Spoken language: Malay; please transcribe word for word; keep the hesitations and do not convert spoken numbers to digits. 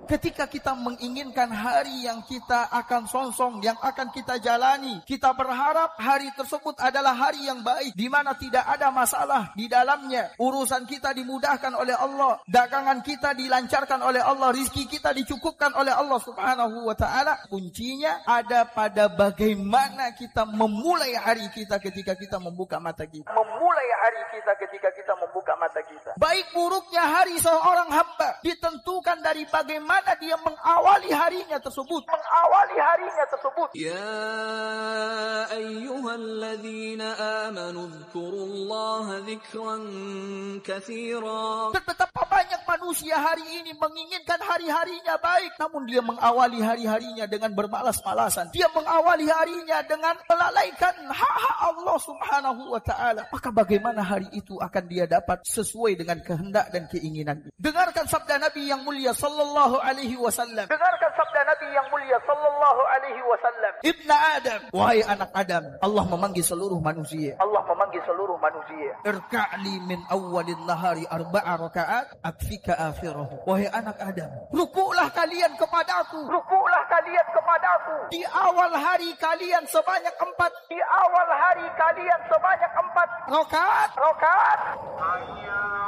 Ketika kita menginginkan hari yang kita akan songsong, yang akan kita jalani, kita berharap hari tersebut adalah hari yang baik, di mana tidak ada masalah di dalamnya. Urusan kita dimudahkan oleh Allah, dagangan kita dilancarkan oleh Allah, rizki kita dicukupkan oleh Allah Subhanahu wa ta'ala. Kuncinya ada pada bagaimana kita memulai hari kita ketika kita membuka mata kita. Memulai hari kita ketika kita membuka mata kita. Baik buruknya hari seorang hamba ditentukan dari bagaimana dia mengawali harinya tersebut. Mengawali harinya tersebut. Ya ayyuhalladzina amanu dzkurullaha dzikran katsira. Betapa banyak manusia hari ini menginginkan hari-harinya baik, namun dia mengawali hari-harinya dengan bermalas-malasan. Dia mengawali harinya dengan melalaikan hak-hak Allah Subhanahu wa ta'ala. Maka bagaimana hari itu akan dia dapat sesuai dengan kehendak dan keinginan. Dengarkan sabda Nabi yang mulia sallallahu alaihi wasallam. Dengarkan sabda Nabi yang mulia sallallahu alaihi wasallam. Ibn Adam, wahai anak Adam, Allah memanggil seluruh manusia. Allah memanggil seluruh manusia. Irka'li min awwalin nahari arba'a rakaat akfika akhirahu. Wahai anak Adam, rukuklah kalian kepadaku. Rukuklah kalian kepadaku. Di awal hari kalian sebanyak empat. Di awal hari kalian sebanyak empat rakaat. Rakaat.